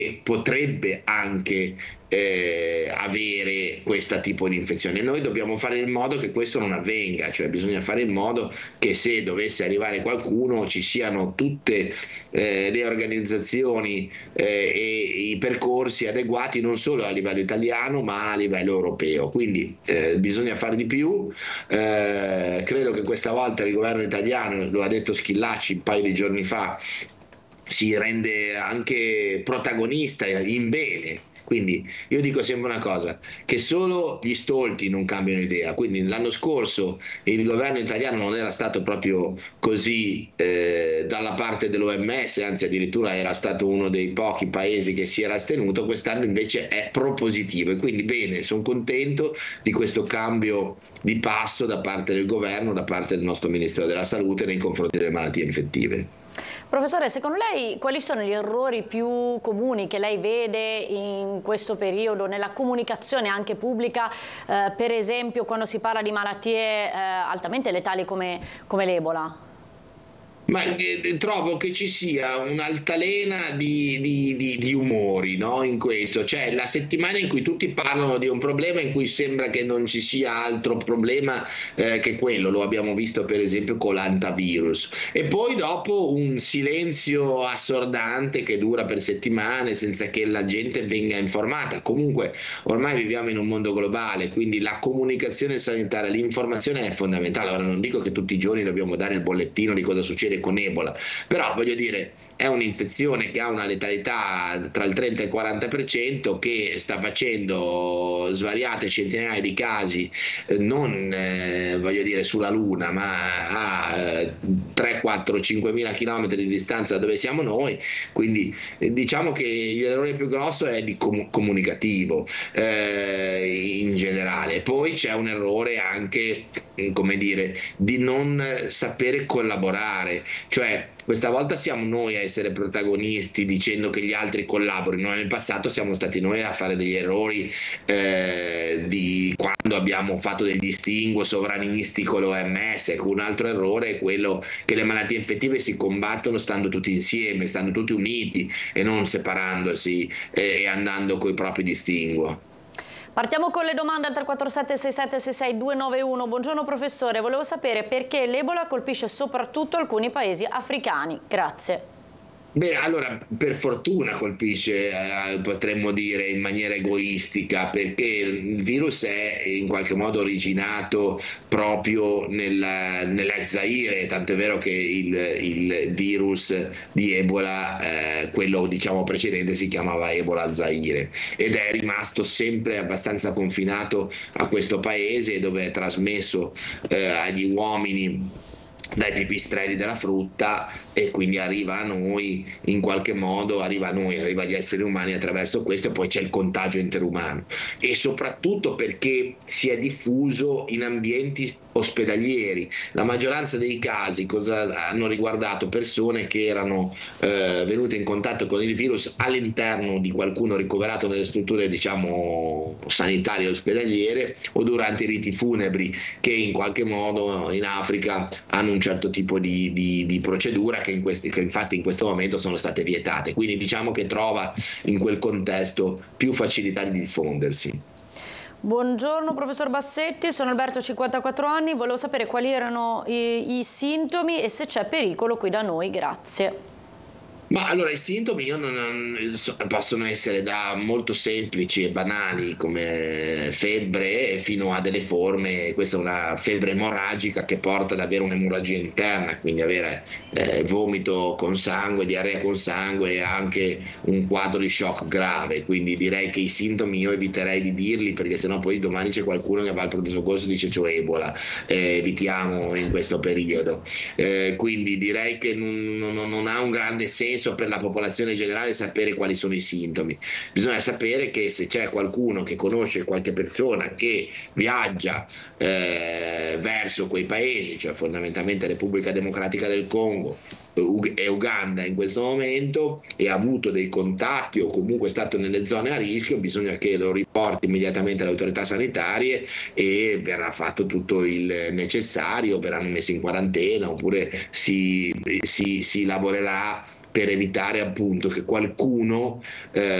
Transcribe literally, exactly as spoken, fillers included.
potrebbe anche eh, avere questo tipo di infezione. Noi dobbiamo fare in modo che questo non avvenga, cioè bisogna fare in modo che se dovesse arrivare qualcuno ci siano tutte eh, le organizzazioni eh, e i percorsi adeguati non solo a livello italiano ma a livello europeo. Quindi eh, bisogna fare di più. Eh, credo che questa volta il governo italiano, lo ha detto Schillaci un paio di giorni fa, si rende anche protagonista in bene. Quindi io dico sempre una cosa, che solo gli stolti non cambiano idea. Quindi l'anno scorso il governo italiano non era stato proprio così eh, dalla parte dell'O M S, anzi addirittura era stato uno dei pochi paesi che si era astenuto. Quest'anno invece è propositivo e quindi bene, sono contento di questo cambio di passo da parte del governo, da parte del nostro Ministero della Salute nei confronti delle malattie infettive. Professore, secondo lei quali sono gli errori più comuni che lei vede in questo periodo nella comunicazione anche pubblica, eh, per esempio quando si parla di malattie eh, altamente letali come, come l'Ebola? Ma eh, trovo che ci sia un'altalena di, di- di- di umori, no, in questo. Cioè la settimana in cui tutti parlano di un problema in cui sembra che non ci sia altro problema eh, che quello, lo abbiamo visto per esempio con l'antivirus. E poi dopo un silenzio assordante che dura per settimane senza che la gente venga informata. Comunque ormai viviamo in un mondo globale, quindi la comunicazione sanitaria, l'informazione è fondamentale. Ora non dico che tutti i giorni dobbiamo dare il bollettino di cosa succede con Ebola, però voglio dire è un'infezione che ha una letalità tra il trenta e il quaranta per cento, che sta facendo svariate centinaia di casi, eh, non eh, voglio dire sulla Luna, ma a eh, tre, quattro, cinque mila chilometri di distanza da dove siamo noi. Quindi eh, diciamo che l'errore più grosso è di com- comunicativo eh, in generale. Poi c'è un errore anche, come dire, di non sapere collaborare, cioè questa volta siamo noi a essere protagonisti dicendo che gli altri collaborino. Nel passato siamo stati noi a fare degli errori eh, di quando abbiamo fatto dei distinguo sovranisti con l'O M S. Un altro errore è quello che le malattie infettive si combattono stando tutti insieme, stando tutti uniti e non separandosi eh, e andando coi propri distinguo. Partiamo con le domande al tre quattro sette sei sette sei sei due nove uno. Buongiorno professore, volevo sapere perché l'Ebola colpisce soprattutto alcuni paesi africani. Grazie. Beh, allora, per fortuna colpisce, eh, potremmo dire in maniera egoistica, perché il virus è in qualche modo originato proprio nel, nell'ex Zaire, tanto è vero che il, il virus di Ebola, eh, quello diciamo precedente, si chiamava Ebola Zaire ed è rimasto sempre abbastanza confinato a questo paese, dove è trasmesso eh, agli uomini dai pipistrelli della frutta e quindi arriva a noi in qualche modo, arriva a noi, arriva agli esseri umani attraverso questo, e poi c'è il contagio interumano, e soprattutto perché si è diffuso in ambienti ospedalieri. La maggioranza dei casi cosa hanno riguardato persone che erano eh, venute in contatto con il virus all'interno di qualcuno ricoverato nelle strutture diciamo sanitarie ospedaliere o durante i riti funebri, che in qualche modo in Africa hanno un certo tipo di, di, di procedura che, in questi, che infatti in questo momento sono state vietate. Quindi diciamo che trova in quel contesto più facilità di diffondersi. Buongiorno professor Bassetti, sono Alberto, cinquantaquattro anni, volevo sapere quali erano i, i sintomi e se c'è pericolo qui da noi, grazie. Ma allora i sintomi io non, non- so- possono essere da molto semplici e banali come febbre fino a delle forme. Questa è una febbre emorragica che porta ad avere un'emorragia interna, quindi avere eh, vomito con sangue, diarrea con sangue e anche un quadro di shock grave. Quindi direi che i sintomi io eviterei di dirli, perché sennò poi domani c'è qualcuno che va al pronto soccorso e dice c'ho Ebola. Eh, evitiamo in questo periodo. Eh, quindi direi che non, non- non ha un grande senso per la popolazione in generale sapere quali sono i sintomi. Bisogna sapere che se c'è qualcuno che conosce qualche persona che viaggia eh, verso quei paesi, cioè fondamentalmente Repubblica Democratica del Congo e Uganda in questo momento, e ha avuto dei contatti o comunque è stato nelle zone a rischio, bisogna che lo riporti immediatamente alle autorità sanitarie e verrà fatto tutto il necessario, verranno messi in quarantena oppure si, si, si lavorerà per evitare appunto che qualcuno eh,